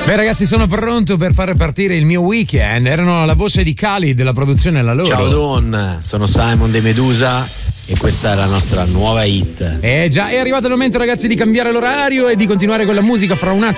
Beh ragazzi, sono pronto per far partire il mio weekend. Erano la voce di Khalid della produzione La Loro. Ciao Don, sono Simon De Medusa e questa è la nostra nuova hit. Già, è arrivato il momento ragazzi di cambiare l'orario e di continuare con la musica. Fra un attimo